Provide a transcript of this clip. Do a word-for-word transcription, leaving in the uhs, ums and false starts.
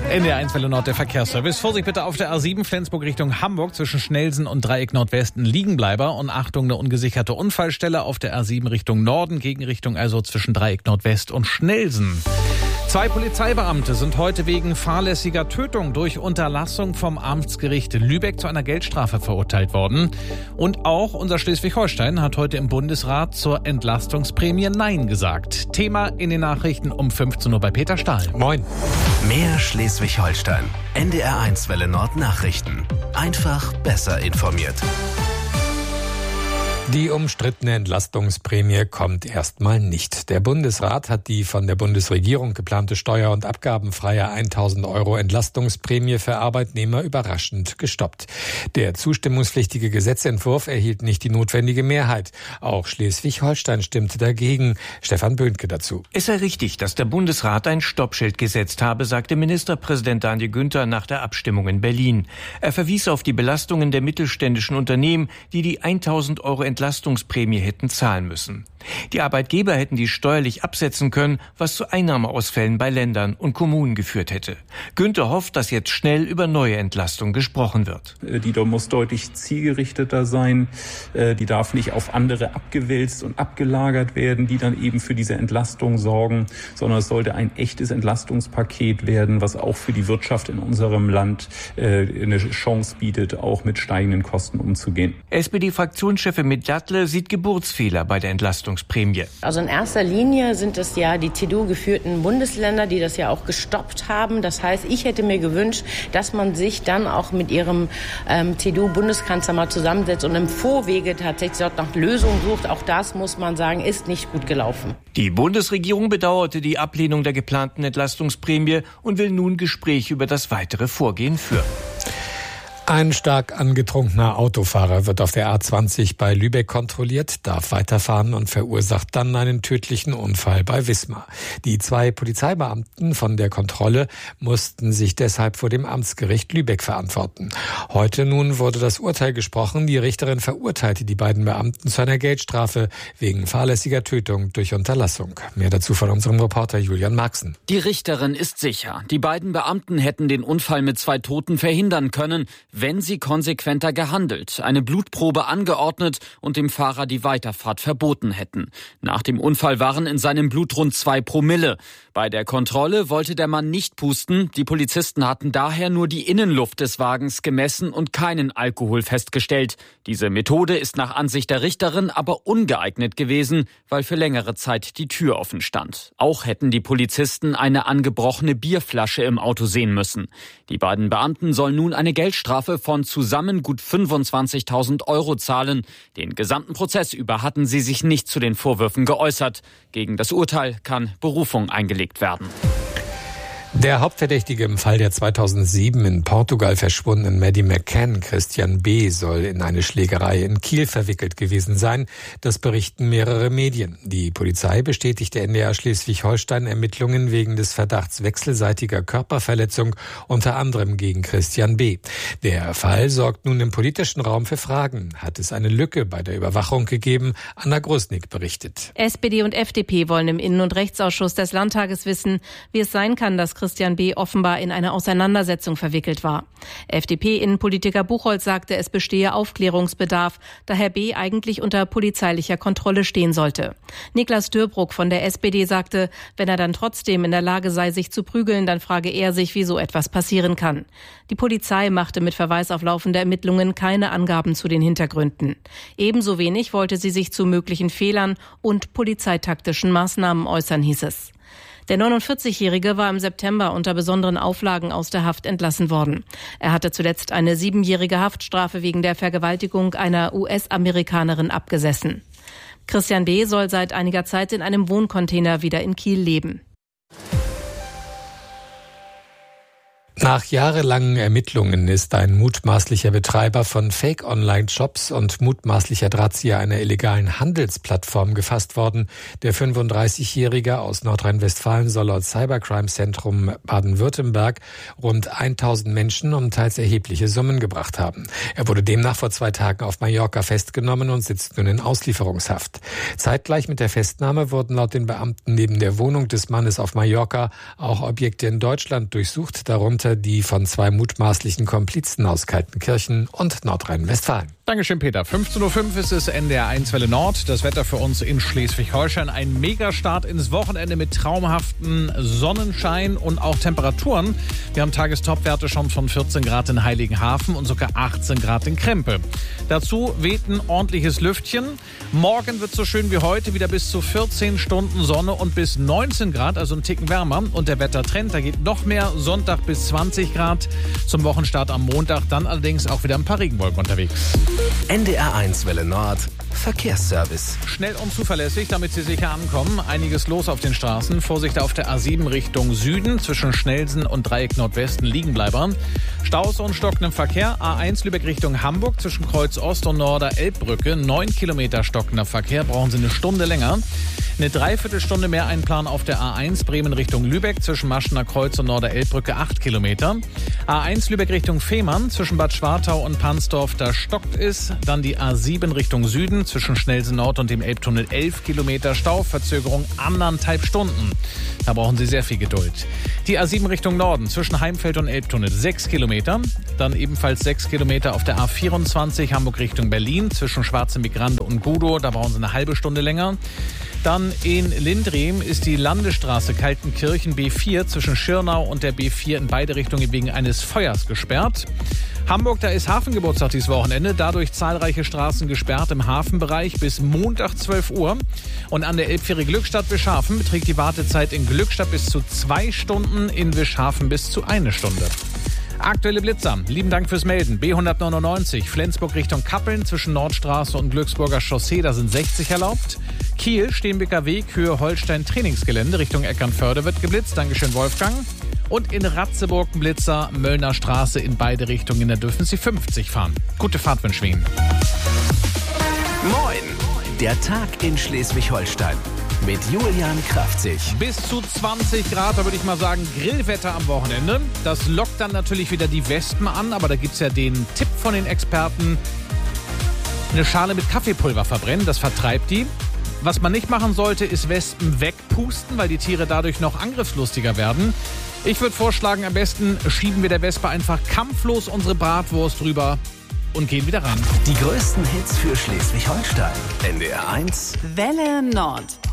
N D R eins Welle Nord, der Verkehrsservice. Vorsicht bitte auf der A sieben Flensburg Richtung Hamburg zwischen Schnelsen und Dreieck Nordwesten Liegenbleiber. Und Achtung, eine ungesicherte Unfallstelle auf der A sieben Richtung Norden, Gegenrichtung also zwischen Dreieck Nordwest und Schnelsen. Zwei Polizeibeamte sind heute wegen fahrlässiger Tötung durch Unterlassung vom Amtsgericht Lübeck zu einer Geldstrafe verurteilt worden. Und auch unser Schleswig-Holstein hat heute im Bundesrat zur Entlastungsprämie Nein gesagt. Thema in den Nachrichten um fünfzehn Uhr bei Peter Stahl. Moin. Mehr Schleswig-Holstein. N D R eins Welle Nord Nachrichten. Einfach besser informiert. Die umstrittene Entlastungsprämie kommt erstmal nicht. Der Bundesrat hat die von der Bundesregierung geplante steuer- und abgabenfreie tausend Euro Entlastungsprämie für Arbeitnehmer überraschend gestoppt. Der zustimmungspflichtige Gesetzentwurf erhielt nicht die notwendige Mehrheit. Auch Schleswig-Holstein stimmte dagegen. Stefan Böhnke dazu. Es sei richtig, dass der Bundesrat ein Stoppschild gesetzt habe, sagte Ministerpräsident Daniel Günther nach der Abstimmung in Berlin. Er verwies auf die Belastungen der mittelständischen Unternehmen, die die tausend Euro Entlastungsprämie hätten zahlen müssen. Die Arbeitgeber hätten die steuerlich absetzen können, was zu Einnahmeausfällen bei Ländern und Kommunen geführt hätte. Günther hofft, dass jetzt schnell über neue Entlastung gesprochen wird. Die muss deutlich zielgerichteter sein. Die darf nicht auf andere abgewälzt und abgelagert werden, die dann eben für diese Entlastung sorgen, sondern es sollte ein echtes Entlastungspaket werden, was auch für die Wirtschaft in unserem Land eine Chance bietet, auch mit steigenden Kosten umzugehen. S P D-Fraktionschefin Medjatle sieht Geburtsfehler bei der Entlastungsprämie. Also in erster Linie sind es ja die C D U-geführten Bundesländer, die das ja auch gestoppt haben. Das heißt, ich hätte mir gewünscht, dass man sich dann auch mit ihrem ähm, C D U-Bundeskanzler mal zusammensetzt und im Vorwege tatsächlich dort nach Lösungen sucht. Auch das, muss man sagen, ist nicht gut gelaufen. Die Bundesregierung bedauerte die Ablehnung der geplanten Entlastungsprämie und will nun Gespräche über das weitere Vorgehen führen. Ein stark angetrunkener Autofahrer wird auf der A zwanzig bei Lübeck kontrolliert, darf weiterfahren und verursacht dann einen tödlichen Unfall bei Wismar. Die zwei Polizeibeamten von der Kontrolle mussten sich deshalb vor dem Amtsgericht Lübeck verantworten. Heute nun wurde das Urteil gesprochen. Die Richterin verurteilte die beiden Beamten zu einer Geldstrafe wegen fahrlässiger Tötung durch Unterlassung. Mehr dazu von unserem Reporter Julian Marxen. Die Richterin ist sicher, die beiden Beamten hätten den Unfall mit zwei Toten verhindern können, wenn sie konsequenter gehandelt, eine Blutprobe angeordnet und dem Fahrer die Weiterfahrt verboten hätten. Nach dem Unfall waren in seinem Blut rund zwei Promille. Bei der Kontrolle wollte der Mann nicht pusten. Die Polizisten hatten daher nur die Innenluft des Wagens gemessen und keinen Alkohol festgestellt. Diese Methode ist nach Ansicht der Richterin aber ungeeignet gewesen, weil für längere Zeit die Tür offen stand. Auch hätten die Polizisten eine angebrochene Bierflasche im Auto sehen müssen. Die beiden Beamten sollen nun eine Geldstrafe von zusammen gut fünfundzwanzigtausend Euro zahlen. Den gesamten Prozess über hatten sie sich nicht zu den Vorwürfen geäußert. Gegen das Urteil kann Berufung eingelegt werden. Der Hauptverdächtige im Fall der zweitausendsieben in Portugal verschwundenen Maddie McCann, Christian B., soll in eine Schlägerei in Kiel verwickelt gewesen sein. Das berichten mehrere Medien. Die Polizei bestätigte N D R Schleswig-Holstein Ermittlungen wegen des Verdachts wechselseitiger Körperverletzung, unter anderem gegen Christian B. Der Fall sorgt nun im politischen Raum für Fragen. Hat es eine Lücke bei der Überwachung gegeben? Anna Grosnick berichtet. S P D und F D P wollen im Innen- und Rechtsausschuss des Landtages wissen, wie es sein kann, dass Christian B. offenbar in eine Auseinandersetzung verwickelt war. F D P-Innenpolitiker Buchholz sagte, es bestehe Aufklärungsbedarf, da Herr B. eigentlich unter polizeilicher Kontrolle stehen sollte. Niklas Dörbruck von der S P D sagte, wenn er dann trotzdem in der Lage sei, sich zu prügeln, dann frage er sich, wie so etwas passieren kann. Die Polizei machte mit Verweis auf laufende Ermittlungen keine Angaben zu den Hintergründen. Ebenso wenig wollte sie sich zu möglichen Fehlern und polizeitaktischen Maßnahmen äußern, hieß es. Der neunundvierzigjährige war im September unter besonderen Auflagen aus der Haft entlassen worden. Er hatte zuletzt eine siebenjährige Haftstrafe wegen der Vergewaltigung einer U S-Amerikanerin abgesessen. Christian B. soll seit einiger Zeit in einem Wohncontainer wieder in Kiel leben. Nach jahrelangen Ermittlungen ist ein mutmaßlicher Betreiber von Fake-Online-Shops und mutmaßlicher Drahtzieher einer illegalen Handelsplattform gefasst worden. Der fünfunddreißigjährige aus Nordrhein-Westfalen soll laut Cybercrime-Zentrum Baden-Württemberg rund tausend Menschen um teils erhebliche Summen gebracht haben. Er wurde demnach vor zwei Tagen auf Mallorca festgenommen und sitzt nun in Auslieferungshaft. Zeitgleich mit der Festnahme wurden laut den Beamten neben der Wohnung des Mannes auf Mallorca auch Objekte in Deutschland durchsucht, darunter die von zwei mutmaßlichen Komplizen aus Kaltenkirchen und Nordrhein-Westfalen. Dankeschön, Peter. fünfzehn Uhr fünf ist es N D R eins Welle Nord. Das Wetter für uns in Schleswig-Holstein. Ein Megastart ins Wochenende mit traumhaften Sonnenschein und auch Temperaturen. Wir haben Tagestopwerte schon von vierzehn Grad in Heiligenhafen und sogar achtzehn Grad in Krempe. Dazu weht ein ordentliches Lüftchen. Morgen wird so schön wie heute wieder bis zu vierzehn Stunden Sonne und bis neunzehn Grad, also ein Ticken wärmer. Und der Wettertrend, da geht noch mehr. Sonntag bis zwanzig Grad. Zum Wochenstart am Montag dann allerdings auch wieder ein paar Regenwolken unterwegs. N D R eins Welle Nord Verkehrsservice. Schnell und zuverlässig, damit Sie sicher ankommen. Einiges los auf den Straßen. Vorsicht auf der A sieben Richtung Süden zwischen Schnelsen und Dreieck Nordwesten Liegenbleiber. Staus und stockendem Verkehr. A eins Lübeck Richtung Hamburg zwischen Kreuz Ost und Norder Elbbrücke. Neun Kilometer stockender Verkehr. Brauchen Sie eine Stunde länger. Eine Dreiviertelstunde mehr Einplan auf der A eins Bremen Richtung Lübeck zwischen Maschener Kreuz und Norder Elbbrücke. Acht Kilometer. A eins Lübeck Richtung Fehmarn zwischen Bad Schwartau und Pansdorf. Da stockt es. Dann die A sieben Richtung Süden zwischen Schnelsen Nord und dem Elbtunnel. elf Kilometer Stau. Verzögerung anderthalb Stunden. Da brauchen Sie sehr viel Geduld. Die A sieben Richtung Norden zwischen Heimfeld und Elbtunnel. sechs Kilometer. Dann ebenfalls sechs Kilometer auf der A vierundzwanzig Hamburg Richtung Berlin zwischen Schwarze Migrande und Gudow. Da brauchen Sie eine halbe Stunde länger. Dann in Lindrehm ist die Landesstraße Kaltenkirchen B vier zwischen Schirnau und der B vier in beide Richtungen wegen eines Feuers gesperrt. Hamburg, da ist Hafengeburtstag dieses Wochenende, dadurch zahlreiche Straßen gesperrt im Hafenbereich bis Montag zwölf Uhr. Und an der Elbfähre Glückstadt Wischhafen beträgt die Wartezeit in Glückstadt bis zu zwei Stunden, in Wischhafen bis zu eine Stunde. Aktuelle Blitzer. Lieben Dank fürs Melden. B hundertneunundneunzig, Flensburg Richtung Kappeln zwischen Nordstraße und Glücksburger Chaussee, da sind sechzig erlaubt. Kiel, Steenbeker Weg, Höhe Holstein Trainingsgelände Richtung Eckernförde wird geblitzt. Dankeschön, Wolfgang. Und in Ratzeburg ein Blitzer, Möllner Straße in beide Richtungen, da dürfen Sie fünfzig fahren. Gute Fahrt wünschen wir Ihnen. Moin! Der Tag in Schleswig-Holstein. Mit Julian Kraftzig. Bis zu zwanzig Grad, da würde ich mal sagen, Grillwetter am Wochenende. Das lockt dann natürlich wieder die Wespen an, aber da gibt es ja den Tipp von den Experten, eine Schale mit Kaffeepulver verbrennen, das vertreibt die. Was man nicht machen sollte, ist Wespen wegpusten, weil die Tiere dadurch noch angriffslustiger werden. Ich würde vorschlagen, am besten schieben wir der Wespe einfach kampflos unsere Bratwurst drüber und gehen wieder ran. Die größten Hits für Schleswig-Holstein. N D R eins Welle Nord.